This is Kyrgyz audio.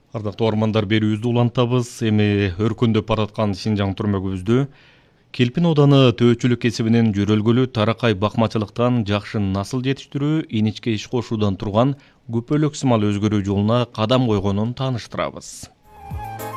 Ардактуу ормандар, берүүбүздү улантабыз. Эми өркүндөп бараткан Шинжаң түрмөгүбүздө Келпин ооданы төөчүлүк кесибинен жөрөлгөлү таракай бакмачылыктан жакшы насыл жетиштирүү, иничке иш кошуудан турган күпөлөк сымал өзгөрүү жолуна кадам койгонун тааныштырабыз.